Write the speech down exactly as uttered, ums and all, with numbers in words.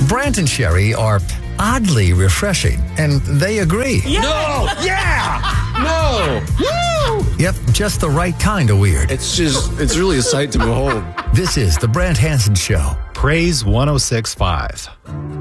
Brant and Sherry are oddly refreshing, and they agree. Yeah. No! Yeah! No! Woo! Yep, just the right kind of weird. It's just, it's really a sight to behold. This is the Brant Hansen Show. Praise one oh six point five.